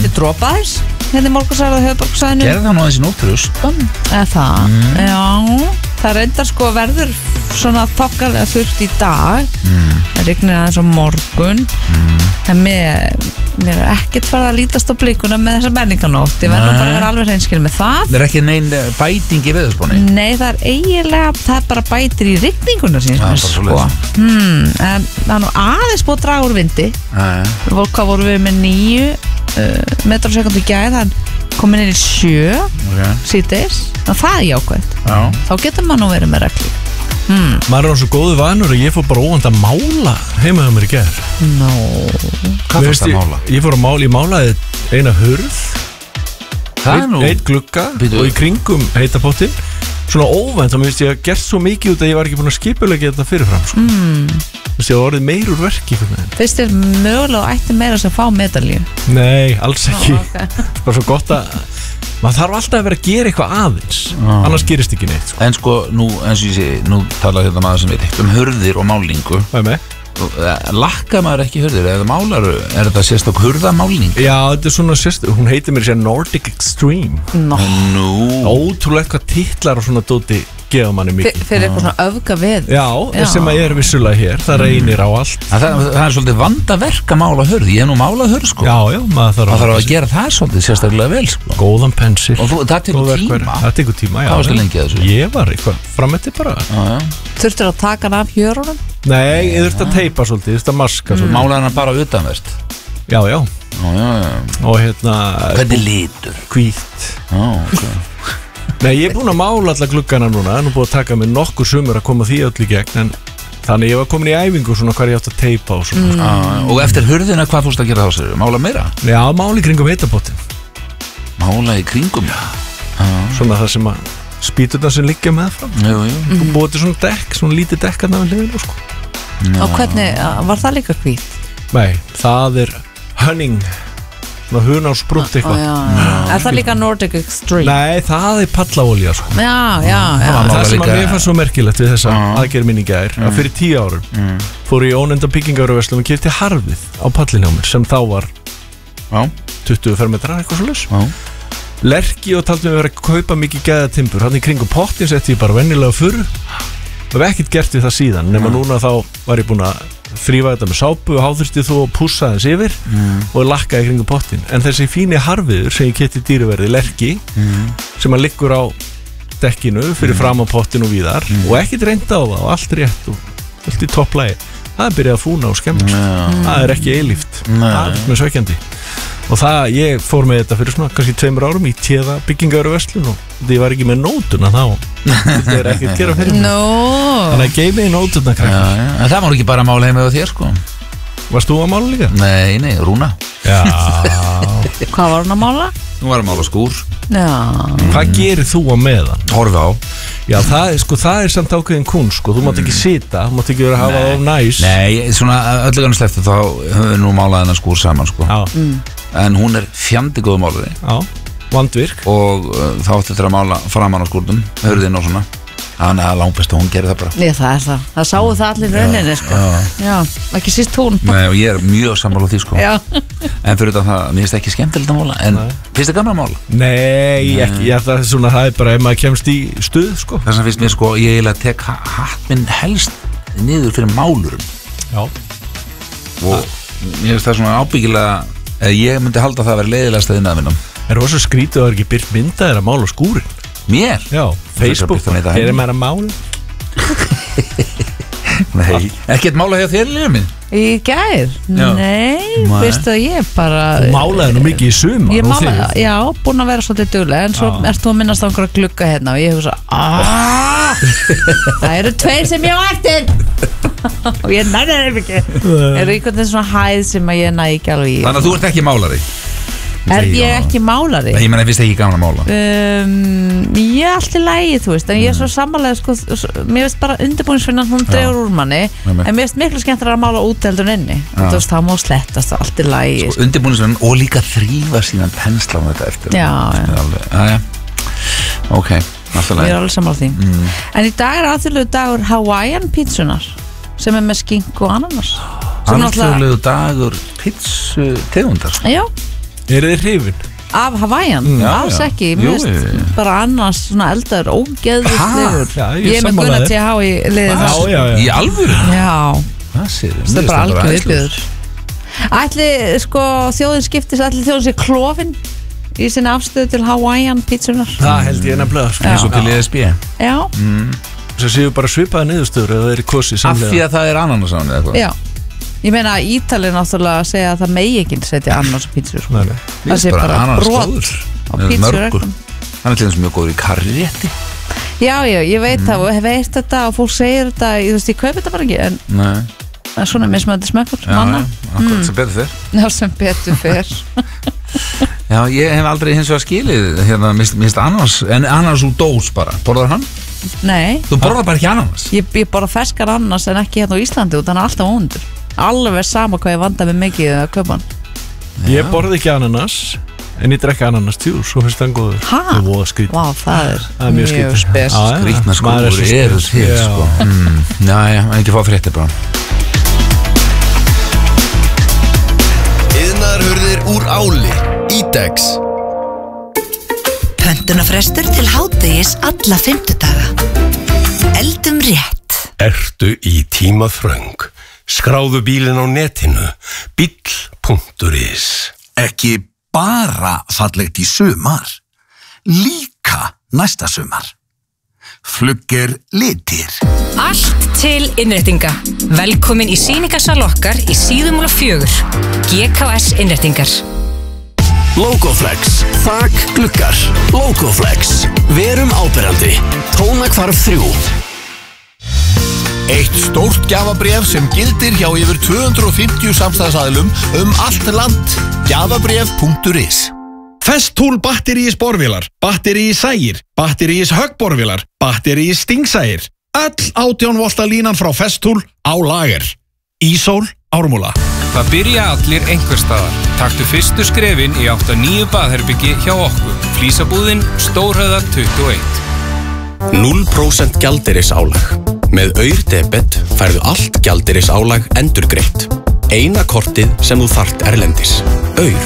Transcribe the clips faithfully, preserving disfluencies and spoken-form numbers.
gæti dropað þess hérna í morgunsæðið höfuborgarsvæðinu. Gerði það nú þessi nótturust Eða það, mm. já það reyndar sko verður svona þokkalega þurft í dag mm. það rignir aðeins á morgun mm. en mér, mér er ekkert farið að lítast á blikuna með þessa menninganótt ég verður nú bara að vera alveg hreinskil með það Það er ekki neinn bæting í veðurspáni? Nei, það er eiginlega það er bara bætir í rigninguna sín Já, bara sko. svoleiðis. hmm, en það er nú aðeins búið að draga úr vindi Já, já. Hvað vorum við með níu uh, metrar á sekundu gæð þann komin inn í sjö okay. síðdeis, það er jákvæmt Já. þá getur maður nú verið með reglu hmm. Maður er á svo góðu vanur og ég fór bara óvand að mála heima hjá mér í gær no. Hvað fannst að mála? Ég fór að mála, ég málaði eina hurð Það nú eitt glugga Býtu. og í kringum heitapottin svona óvænt, þá mér finnst ég að gert svo mikið út að ég var ekki búin að skipulegja þetta fyrirfram sko. mm. Þú veist ég að orðið meir úr verki Fyrst er mögulega ætti meira sem fá medalju Nei, alls ekki oh, okay. bara svo gott að maður þarf alltaf að vera að gera eitthvað aðeins ah. annars gerist ekki neitt sko. En sko, nú, eins og ég sé, nú tala hérna maður sem veit eitt um hurðir og málingu Hvað er með? Lakka maður ekki hurðir eða málar, er þetta sérstök hurðamáling? Já, þetta er svona sérst hún heitir mér sér Nordic Extreme no. Nú Ótrúlega hvað titlar og svona dóti gefa manni mikið Fyrir eitthvað svona öfga við Já, Já. sem að ég er vissulega hér, það reynir á allt Það, það er svolítið vandaverk að mála hurð Ég hef nú málað hurð sko Já, já, maður þarf Það þarf að gera það svolítið sérstaklega vel sko Góðan pensil Og þú, það tekur tíma Það tekur tíma, já Hvað varstu lengi að þessu? Ég var eitthvað frametti bara Já, já Þurftur að taka hann af hjörunum? Nei, ég þurfti að teipa svolítið, ég þurfti að maska svolítið Málaði hana bara utanvert Já, já Já, já, já Og hérna Hvernig litur? Hvítt Já, ok Nei, ég er búin að mála alla gluggana núna Nú búin að taka mig nokkur sumur að koma því öll í gegn En þannig ég var komin í æfingu svona hvað ég átt að teipa og svona mm. ah, Og eftir hurðina, hvað fórst að gera þá sér? Mála meira? Já, mála í kringum heitapottin Mála í kringum? ah. Svona það sem að spýturna sem liggja með frá Jú, jú Þú búið til svona dekk, svona lítið dekk að náðu liðinu sko. Og hvernig, var það líka hvít? Nei, það er hunning Svona huna á sprútt eitthvað Er það líka Nordic Extreme? Nei, það er pallaolja sko. Já, já, já Það, það sem líka... að mér fannst svo merkilegt við þessa uh. aðgerð minni í gær mm. að fyrir tíu árum mm. fór ég ónenda byggingarverslum og keypti harfið á pallin hjá mér sem þá var Já. tuttugu fermetrar eitthvað svo Já. Lerki og taldi mig að vera að kaupa mikið gæða timbur hann í kringum pottin setti ég bara vennilega fyrr og hef ekkert gert við það síðan nema mm. núna þá var ég búin að þrýfa þetta með sápu og háþurfti þú að pússa þess yfir mm. og lakkaði kringum pottin en þessi fíni harfiður sem ég keypti dýruverði Lerki mm. sem að liggur á dekkinu fyrir mm. fram á pottin og víðar mm. og ekkert reynda á það og allt rétt og allt í topplægi það er byrjað að fúna og skemmast mm. það er ekki eilíft það er með sveikjandi og það, ég fór með þetta fyrir svona kannski tveimur árum í téða byggingarverslun og því ég var ekki með nótuna þá þetta er ekkert gera fyrir mig no. þannig að geið mig í nótuna já, já. En það var ekki bara að mála heima á þér sko Varst þú að mála líka? Nei, nei, Rúna Já Hvað var hún að mála? Hún var að mála skúr Já mm. Hvað gerir þú á meðan? Horfi á Já, það er, sko, það er samt ákveðin kunst sko. Þú mátt ekki sita, þú mátt ekki vera að hafa það næs Nei, svona öllu gannu sleftu þá höfum við nú málað hennar skúr saman sko. mm. En hún er fjandi góð málari Já, vandvirk Og uh, þá ætti þetta að mála framan á skúrnum Hörðin og svona Þannig að langbest og hún gerir það bara Ég, það er það, það sáu það allir rauninni sko. já. já, ekki síst hún Nei, og ég er mjög sammála því sko. En fyrir þetta það, mér finnst ekki skemmtilegt að mála En Nei. Finnst þið gaman að mála? Nei, ekki, já, það, er svona, það er bara ef maður kemst í stuð sko. Þess vegna finnst mér sko, ég eiginlega tek hatt minn helst niður fyrir málurum Já Og mér finnst það svona ábyggilega Ég myndi halda það að vera leiðilegast að innanvinnum Er það svo skrítið að það er ekki byrt myndaðir að mála skúrin? Mér? Já, Facebook, er maður að mála? Nei, ekkert mála hjá þér líka minn? Í gær? Já. Nei, veistu að ég bara Þú málaði nú mikið í sumar Ég málaði, já, búin að vera svolítið duglega En svo ert þú að minnast á einhverja glugga hérna Og ég hef svo Það eru tveir sem ég á eftir Og ég næði þeim ekki Eru einhvern veginn svona hæð sem að ég næði ekki alveg í Þannig að þú ert ekki málari? Er ég ekki málari? Nei, ég menn að finnst ekki gaman að mála um, Ég er allt í lagi, þú veist En ég er svo sammálega, sko Mér veist bara undirbúinsvinnan, hún dregur úr manni En mér veist miklu skemmtilega að mála út heldur en inni Þú veist, það má slettast allt í lagi Sko, undirbúinsvinnan og líka þrífa síðan pensla á þetta eftir Já, já alveg, að, ja. Ok, alltaf lagi Ég er alveg sammála því mm. En í dag er alþjóðlegu dagur Hawaiian pítsunar Sem er með skink og ananas Alþjóðlegu dagur pítsu tegundar Já Er þið hrifin? Af Hawaiian, Mm, já, alls já. ekki Jú, Mér finnst jú, jú. bara annars svona eldaður ógeðvislegur Já, ég Ég er með sammála Gunnar þér. T H í liðið Já, þar já, já Í alvöru? Já, Það séð það er bara algjör viðbjöður Ætli, sko, þjóðin skiptist Ætli þjóðin sé klofin í sinni afstöðu til Hawaiian pítsunar Það held ég nefnilega sko. Eins og til E S B Já, Svo séu bara svipaði niðurstöður eða það er kosið Af því samlega að það er ananasán eða eitthvað já Ég meina að Ítalið náttúrulega segja að það megi ekki setja annars á pítsur Nei, nei. Það sé bara ananas brot góður. á Með pítsur mörgu. Hann er til þess mjög góður í karrétti Já, já, ég veit það og hef veit þetta og fólk segir þetta, ég, þú veist, ég kaupi þetta bara ekki en, Nei, en svona mismöndi smekkur já, manna, já, akkurat sem betur fyrr já, sem betur fyrr Já, ég hef aldrei hins vegar skilið hérna, mist, mist ananas, en ananas úr dós bara Borðar hann? Nei, Þú borðar bara ekki ananas ég, ég bara ferskar annars en ekki hérna á Íslandi og þannig er alltaf óundur alveg sama hvað ég vanda mig mikið að kaupa hann Ég borði ekki ananas en ég drekka ananas tjúr Svo finnst það góður Ha? Það er voða skrýt Vá, það er, Það er mjög skrýtið. spes Já, já. Skrýtna Maður er skóður svo eru spes. til Já. sko. mm. Já, já, ekki fá fréttir bara Iðnaðarhurðir úr áli Ídex Pöntunarfrestur til hádegis alla fimmtudaga. Eldum rétt. Ertu í tímaþröng? Skráðu bílinn á netinu bíll punktur is. Ekki bara fallegt í sumar, líka næsta sumar. Flugger litir. Allt til innréttinga. Velkomin í sýningarsal okkar í Síðumúla fjögur. G K S innréttingar. Logoflex, þak, gluggar. Logoflex, verum áberandi. Tónakvarf þrjú. Eitt stórt gjafabréf sem gildir hjá yfir tvö hundruð og fimmtíu samstæðsaðilum um allt land. Gjafabréf punktur is. Festool batteríis borvélar, batteríis sægir, batteríis höggborvélar, batteríis stingsægir. Öll átján volta línan frá Festool á lager. Ísól, Ármúla. Það byrja allir einhver staðar. Taktu fyrstu skrefin í átt að nýju baðherbyggi hjá okkur. Flísabúðin, Stórhöfða tuttugu og eitt. núll prósent gjaldeyrisálag. Með Aur-debet færðu allt gjaldeyrisálag endurgreitt. Eina kortið sem þú þarft erlendis. Aur.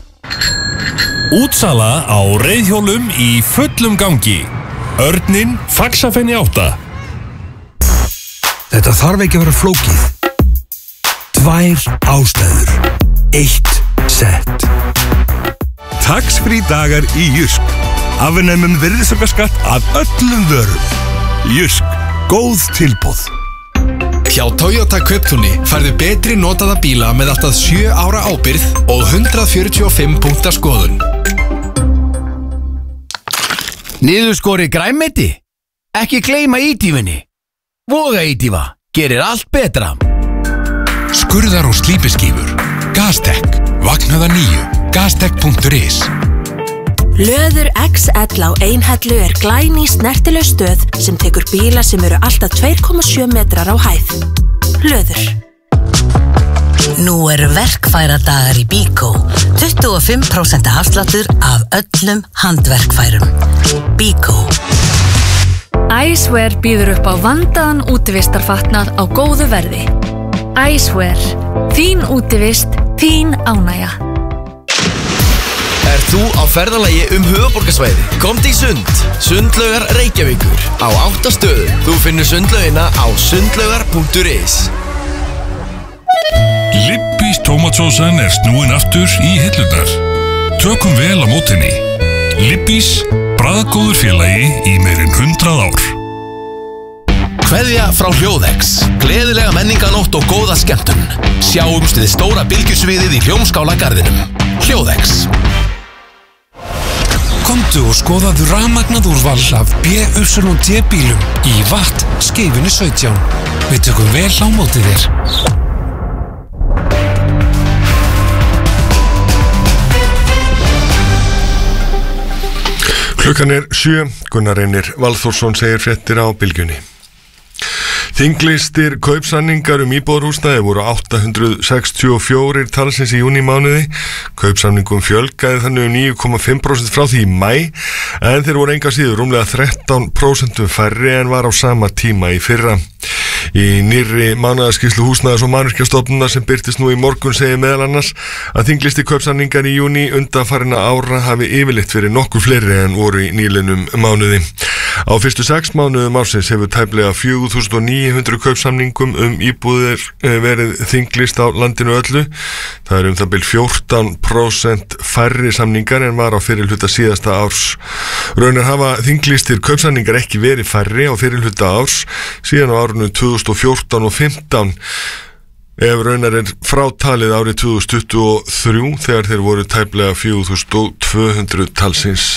Útsala á reiðhjólum í fullum gangi. Örninn, Faxafenni átta. Þetta þarf ekki að vera flókið. Tvær ástæður. Eitt sett. Tax-free dagar í Jysk. Afnemum virðisaukaskatt af öllum vörum. Jysk, góð tilboð. Hjá Toyota Kauptúni færðu betri notaða bíla með allt að sjö ára ábyrgð og hundrað fjörutíu og fimm punkta skoðun. Niðurskori grænmeti? Ekki gleyma ítífinni. Voga ítífa, gerir allt betra. Skurðar og slípiskífur. Gastek, vaknaða nýju. Gastek punktur is. Löður X L á Einhellu er glæný snertileg stöð sem tekur bíla sem eru alltaf tvö komma sjö metrar á hæð. Löður. Nú eru verkfæradagar í Bíkó. tuttugu og fimm prósent afsláttur af öllum handverkfærum. Bíkó. Icewear býður upp á vandaðan útivistarfatnað á góðu verði. Icewear. Þín útivist, þín ánægja. Er þú á ferðalagi um höfuðborgarsvæði? Komdu í sund. Sundlaugar Reykjavíkur. Á átta stöðum. Þú finnur sundlaugina á sundlaugar punktur is. Lippís tómatsósan er snúin aftur í hillurnar. Tökum vel á mótinni. Lippís, bragðgóður félagi í meirinn hundrað ár. Kveðja frá Hljóðex. Gleðilega menninganótt og góða skemmtun. Sjáumst við stóra bylgjusviðið í Hljómskálagarðinum. Hljóðex. Komdu og skoðaðu rafmagnað úrval af B Y D bílum í Watt Skeifunni sautján. Við tökum vel á móti þér. Klukkan er sjö, Gunnar Reynir Valþórsson segir fréttir á Bylgjunni. Þinglistir kaupsamningar um íbúðarhúsnæði voru átta hundruð sextíu og fjögur talsins í júnímánuði. Kaupsamningum fjölgaði þannig um níu komma fimm prósent frá því í maí, en þeir voru enga síður rúmlega þrettán prósent færri en var á sama tíma í fyrra. Í nýrri mánaðarskýrslu húsnæðis- og mannvirkjastofnunar sem birtist nú í morgun segir meðal annars að þinglisti kaupsamningar í júní undanfarinna ára hafi yfirleitt verið nokkuð fleiri en voru í nýliðnum mánuði. Á fyrstu sex mánuðum ársins hefur tæplega fjögur þúsund níu hundruð kaupsamningum um íbúðir verið þinglist á landinu öllu. Það er um það bil fjórtán prósent færri samningar en var á fyrirhluta síðasta árs. Raunar hafa þinglistir kaupsamningar ekki verið færri á fyrirhluta árs síðan á árunum tvö þúsund og fjórtán og fimmtán. Ef raunar er frátalið árið tvö þúsund tuttugu og þrjú þegar þeir voru tæplega fjögur þúsund tvö hundruð talsins.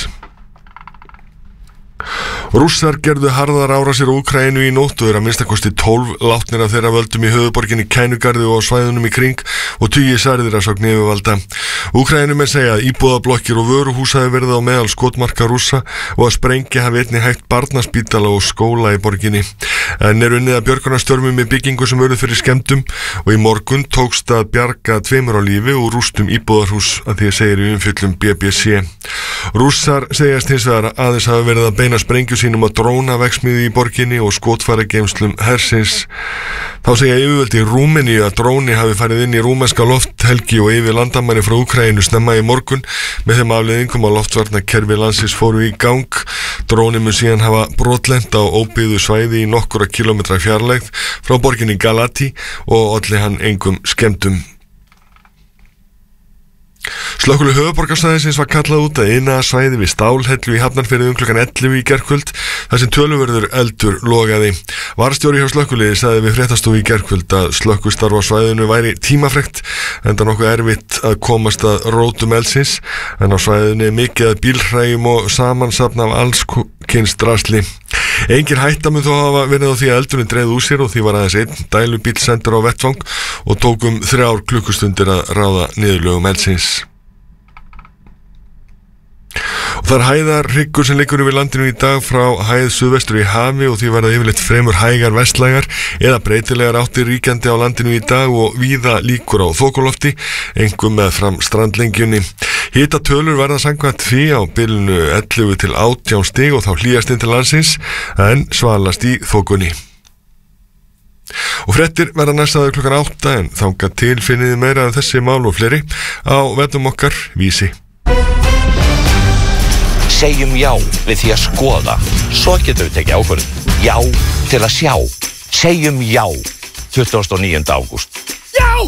Rússar gerðu harðar árásir á Úkraínu í nótt og eru að minnstakosti tólf látnir af þeirra völdum í höfuðborginni Kænugarði og á svæðunum í kring og tugir særðir að sögn yfirvalda. Úkraínumenn segja að íbúðablokkir og vöruhús hafi verið á meðal skotmarka Rússa og að sprengja hafi einnig hægt barnaspítala og skóla í borginni. En er unnið að björgunarstörfum með byggingu sem verður fyrir skemmdum og í morgun tókst að bjarga tveimur á lífi og rústum íbúðarhús að því að segir í umfjöllum B B C. Rússar segjast hins vegar aðeins hafi verið að beina sprengju sínum á drónaverksmiðju í borginni og skotfærageymslum hersins. Þá segja yfirvöld í Rúmeníu að dróni hafi farið inn í rúmenska lofthelgi og yfir landamæri frá Úkraínu snemma í morgun með þeim afleiðingum að loftvarnakerfi landsins fóru í gang. Dróni mun síðan hafa brotlent á óbyggðu svæði í nokkura kilometra fjarlægð frá borginni Galati og olli hann engum skemmdum. Slökkvilið höfuðborgarsvæðisins var kallað út að iðnaðarsvæði við Stálhellu í Hafnarfirði um klukkan ellefu í gærkvöld þar sem töluverður eldur logaði. Varðstjóri hjá slökkviliði sagði við fréttastofu í gærkvöld að slökkvistarf á svæðinu væri tímafrekt enda nokkuð erfitt að komast að rótum eldsins en á svæðinu er mikið að bílhræjum og samansafn af alls kyns drasli. Engin hætta mun þó hafa verið á því að eldurinn dreifði úr sér og því var aðeins einn dælubíl sendur á vettvang og tók um þrjár klukkustundir að ráða niðurlögum eldsins. Og það er hæðarhryggur sem liggur yfir landinu í dag frá hæð suðvestur í hafi og því verða yfirleitt fremur hægar vestlægar eða breytilegar áttir ríkjandi á landinu í dag og víða líkur á þokulofti, einkum með fram strandlengjunni. Hitatölur verða samkvæmt því á bilinu ellefu til átján stig og þá hlýjast inn til landsins en svalast í þokunni. Og fréttir verða næstaður klukkan átta en þangað til finniði meira af þessi mál og fleiri á vefnum okkar Vísi. Segjum já við því að skoða, svo getum við tekið ákvörðun. Já til að sjá. Segjum já tuttugasta og níunda ágúst. Já!